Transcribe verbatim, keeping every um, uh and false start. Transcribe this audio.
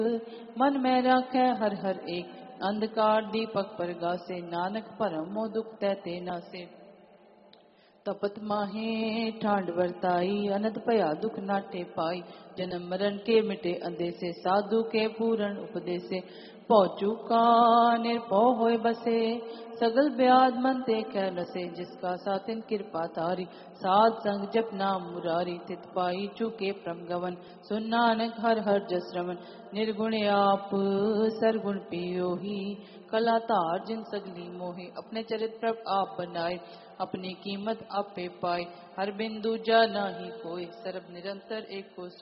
मन में राखै हर हर एक, अंधकार दीपक परगासे, नानक भरम मोह दुख तैते नासे। तपत माहे ठांड वरताई, अनंत भया दुख नाटे पाई। जन्म मरण के मिटे अंदेसे, साधु के पूरण उपदेसे। पौ चूका निर्भौ होए बसे, सगल ब्याध मन ते कह नसे। जिसका सातिन कृपा तारी, साध संग जप नाम मुरारी। तित पाई चूके प्रम गवन, सुन नानक हर हर जस रमन। निर्गुण आप सरगुण पियोही, कला तार जिन सगली मोहे। अपने चरित प्रभ आप बनाए, अपनी कीमत आपे पाए। हर बिंदु जा नाही कोय, सर्ब निरंतर एक को सोय।